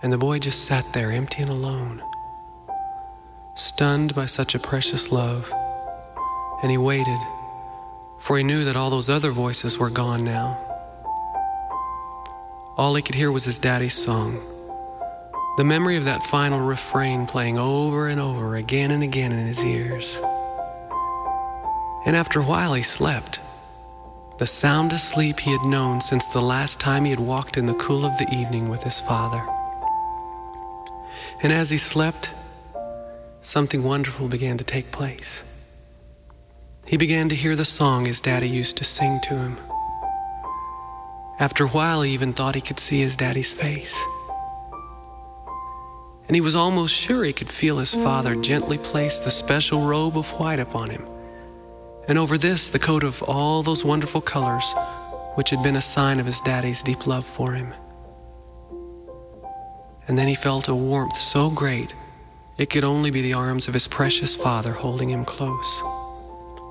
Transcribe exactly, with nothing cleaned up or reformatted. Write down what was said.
and the boy just sat there empty and alone, stunned by such a precious love. And he waited, for he knew that all those other voices were gone now. All he could hear was his daddy's song, the memory of that final refrain playing over and over again and again in his ears. And after a while he slept, the soundest sleep he had known since the last time he had walked in the cool of the evening with his father. And as he slept, something wonderful began to take place. He began to hear the song his daddy used to sing to him. After a while, he even thought he could see his daddy's face. And he was almost sure he could feel his father gently place the special robe of white upon him, and over this the coat of all those wonderful colors which had been a sign of his daddy's deep love for him. And then he felt a warmth so great it could only be the arms of his precious father holding him close.